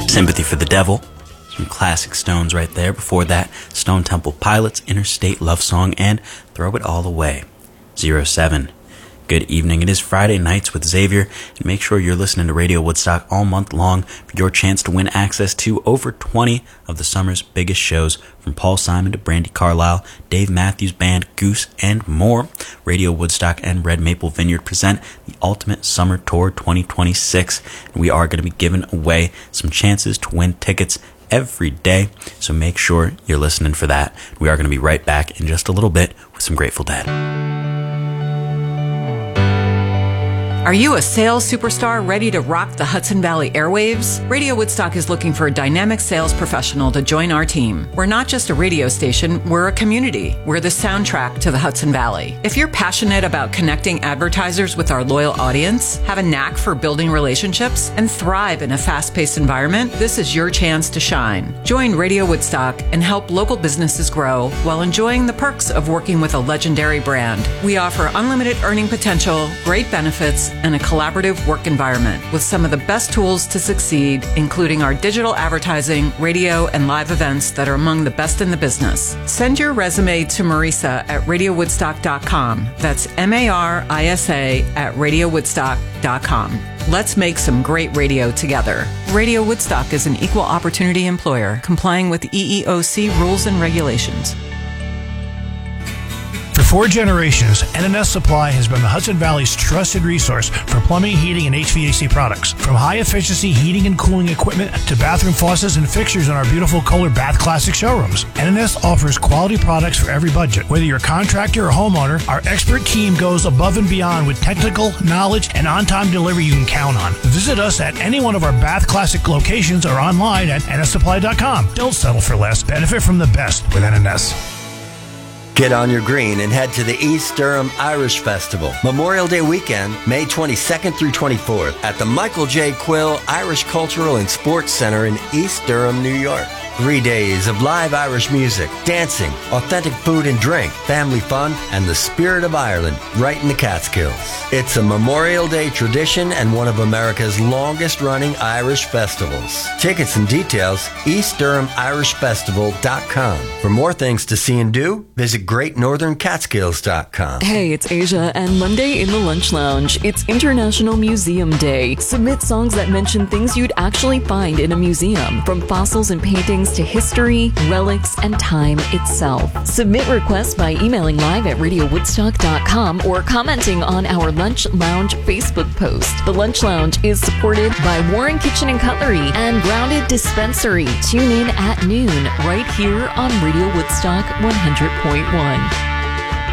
Sympathy for the Devil. Some classic Stones right there. Before that, Stone Temple Pilots, Interstate Love Song, and Throw It All Away. 07. Good evening. It is Friday Nights with Xavier, and make sure you're listening to Radio Woodstock all month long for your chance to win access to over 20 of the summer's biggest shows, from Paul Simon to Brandi Carlile, Dave Matthews Band, Goose, and more. Radio Woodstock and Red Maple Vineyard present the Ultimate Summer Tour 2026, and we are going to be giving away some chances to win tickets every day, so make sure you're listening for that. We are going to be right back in just a little bit with some Grateful Dead. Are you a sales superstar ready to rock the Hudson Valley airwaves? Radio Woodstock is looking for a dynamic sales professional to join our team. We're not just a radio station, we're a community. We're the soundtrack to the Hudson Valley. If you're passionate about connecting advertisers with our loyal audience, have a knack for building relationships, and thrive in a fast-paced environment, this is your chance to shine. Join Radio Woodstock and help local businesses grow while enjoying the perks of working with a legendary brand. We offer unlimited earning potential, great benefits, and a collaborative work environment with some of the best tools to succeed, including our digital advertising, radio, and live events that are among the best in the business. Send your resume to Marisa at radiowoodstock.com. That's Marisa at radiowoodstock.com. Let's make some great radio together. Radio Woodstock is an equal opportunity employer, complying with EEOC rules and regulations. For 4 generations, NNS Supply has been the Hudson Valley's trusted resource for plumbing, heating, and HVAC products. From high-efficiency heating and cooling equipment to bathroom faucets and fixtures in our beautiful Kohler Bath Classic showrooms, NNS offers quality products for every budget. Whether you're a contractor or homeowner, our expert team goes above and beyond with technical knowledge and on-time delivery you can count on. Visit us at any one of our Bath Classic locations or online at nssupply.com. Don't settle for less. Benefit from the best with NNS. Get on your green and head to the East Durham Irish Festival, Memorial Day weekend, May 22nd through 24th, at the Michael J. Quill Irish Cultural and Sports Center in East Durham, New York. 3 days of live Irish music, dancing, authentic food and drink, family fun, and the spirit of Ireland right in the Catskills. It's a Memorial Day tradition and one of America's longest-running Irish festivals. Tickets and details, EastDurhamIrishFestival.com. For more things to see and do, visit GreatNorthernCatskills.com. Hey, it's Asia, and Monday in the Lunch Lounge, it's International Museum Day. Submit songs that mention things you'd actually find in a museum, from fossils and paintings to history, relics, and time itself. Submit requests by emailing live at radiowoodstock.com or commenting on our Lunch Lounge Facebook post. The Lunch Lounge is supported by Warren Kitchen and Cutlery and Grounded Dispensary. Tune in at noon right here on Radio Woodstock 100.1.